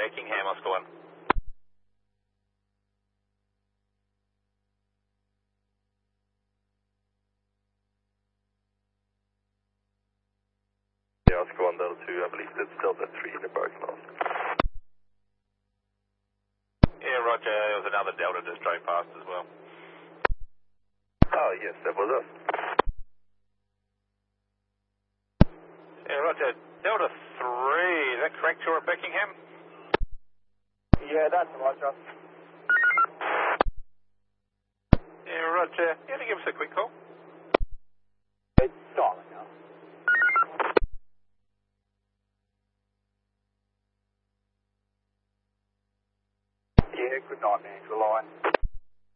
Beckingham, Oscar 1. Yeah, Oscar 1, Delta 2, I believe that's Delta 3 in the parking lot. Yeah, roger, there was another Delta just drove past as well. Oh, yes, that was us. Yeah, roger, Delta 3, is that correct, you're at Beckingham? Yeah, that's roger. Yeah, roger, you want to give us a quick call? It's silent now. Yeah, good night, man. Good luck.